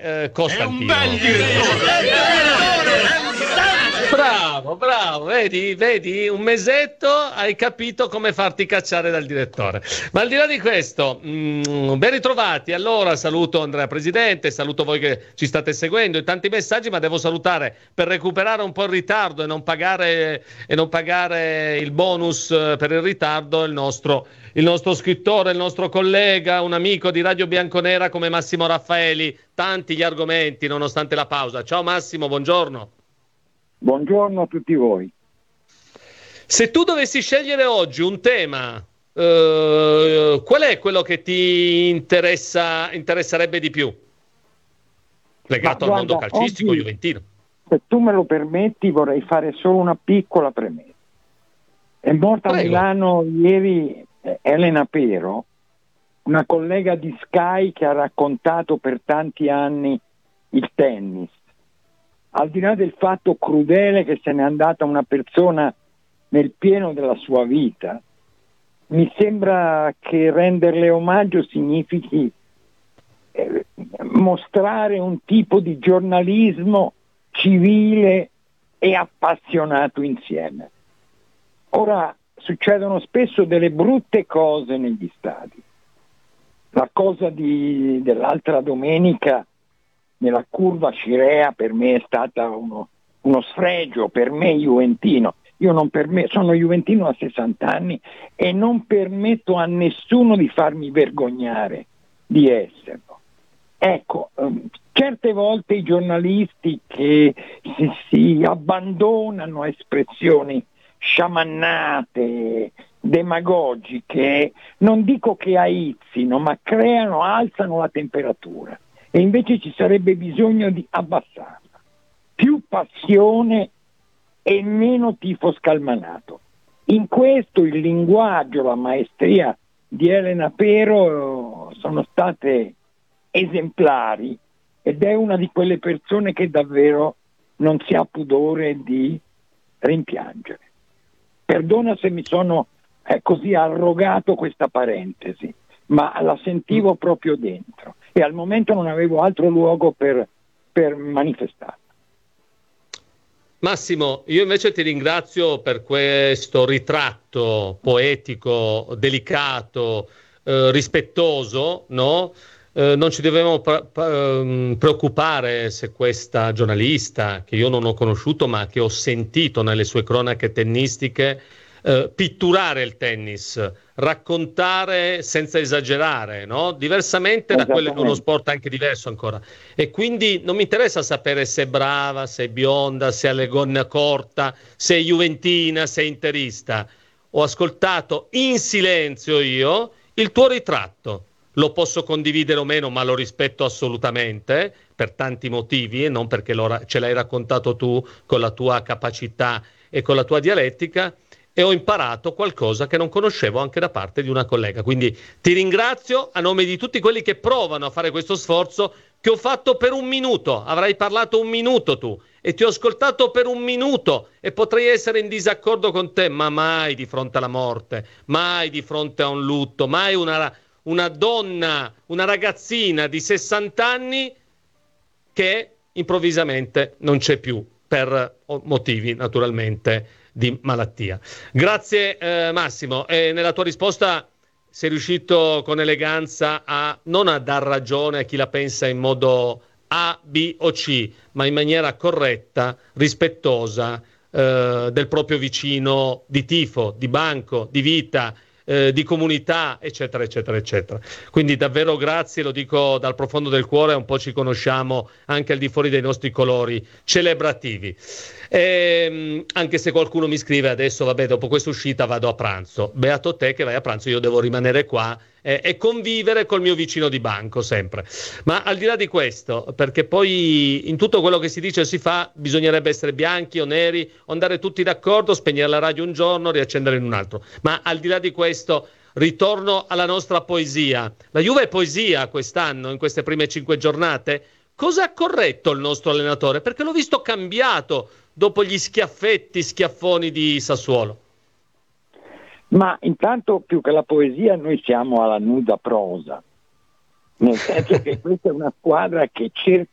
Costantino. È un bel direttore. Bravo, vedi, un mesetto hai capito come farti cacciare dal direttore. Ma al di là di questo, ben ritrovati. Allora saluto Andrea Presidente, saluto voi che ci state seguendo, e tanti messaggi, ma devo salutare per recuperare un po' il ritardo e non pagare il bonus per il ritardo, il nostro scrittore, il nostro collega, un amico di Radio Bianconera come Massimo Raffaeli. Tanti gli argomenti nonostante la pausa. Ciao Massimo, buongiorno. Buongiorno a tutti voi. Se tu dovessi scegliere oggi un tema, qual è quello che ti interesserebbe di più? Legato al mondo calcistico oggi, juventino. Se tu me lo permetti, vorrei fare solo una piccola premessa. È morta a Milano ieri Elena Pero, una collega di Sky che ha raccontato per tanti anni il tennis. Al di là del fatto crudele che se n'è andata una persona nel pieno della sua vita, mi sembra che renderle omaggio significhi mostrare un tipo di giornalismo civile e appassionato insieme. Ora succedono spesso delle brutte cose negli stadi. La cosa dell'altra domenica nella curva Scirea per me è stata uno sfregio, per me juventino. Sono juventino a 60 anni e non permetto a nessuno di farmi vergognare di esserlo. Ecco, certe volte i giornalisti che si abbandonano a espressioni sciamannate, demagogiche, non dico che aizzino, ma alzano la temperatura. E invece ci sarebbe bisogno di abbassarla. Più passione e meno tifo scalmanato. In questo il linguaggio, la maestria di Elena Pero sono state esemplari, ed è una di quelle persone che davvero non si ha pudore di rimpiangere. Perdona se mi sono così arrogato questa parentesi, ma la sentivo proprio dentro e al momento non avevo altro luogo per manifestarla. Massimo, io invece ti ringrazio per questo ritratto poetico, delicato, rispettoso, no? Non ci dobbiamo preoccupare se questa giornalista, che io non ho conosciuto ma che ho sentito nelle sue cronache tennistiche, pitturare il tennis, raccontare senza esagerare, no? Diversamente da quello di uno sport anche diverso ancora. E quindi non mi interessa sapere se è brava, se è bionda, se ha le gonne corta, se è juventina, se è interista. Ho ascoltato in silenzio io il tuo ritratto. Lo posso condividere o meno, ma lo rispetto assolutamente per tanti motivi e non perché ce l'hai raccontato tu con la tua capacità e con la tua dialettica. E ho imparato qualcosa che non conoscevo anche da parte di una collega. Quindi ti ringrazio a nome di tutti quelli che provano a fare questo sforzo che ho fatto per un minuto. Avrai parlato un minuto tu e ti ho ascoltato per un minuto e potrei essere in disaccordo con te, ma mai di fronte alla morte, mai di fronte a un lutto, mai una donna, una ragazzina di 60 anni che improvvisamente non c'è più per motivi naturalmente di malattia. Grazie Massimo, e nella tua risposta sei riuscito con eleganza non a dar ragione a chi la pensa in modo A, B o C, ma in maniera corretta, rispettosa del proprio vicino di tifo, di banco, di vita, di comunità, eccetera, eccetera, eccetera. Quindi davvero grazie, lo dico dal profondo del cuore, un po' ci conosciamo anche al di fuori dei nostri colori celebrativi. Anche se qualcuno mi scrive adesso, vabbè, dopo questa uscita vado a pranzo. Beato te che vai a pranzo, io devo rimanere qua e convivere col mio vicino di banco sempre. Ma al di là di questo, perché poi in tutto quello che si dice e si fa bisognerebbe essere bianchi o neri, o andare tutti d'accordo, spegnere la radio un giorno, riaccendere in un altro. Ma al di là di questo, ritorno alla nostra poesia. La Juve è poesia quest'anno, in queste prime 5 giornate. Cosa ha corretto il nostro allenatore? Perché l'ho visto cambiato dopo gli schiaffoni di Sassuolo. Ma intanto più che la poesia noi siamo alla nuda prosa, nel senso che questa è una squadra che